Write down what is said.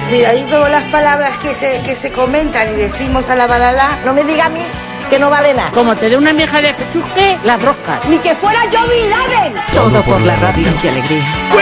Cuidadito con las palabras que se comentan y decimos a la balala. No me diga a mí que no vale nada. Como te dé una vieja de chusque, las roscas. Ni que fuera yo Bin Laden. Todo por la radio. ¡Qué alegría!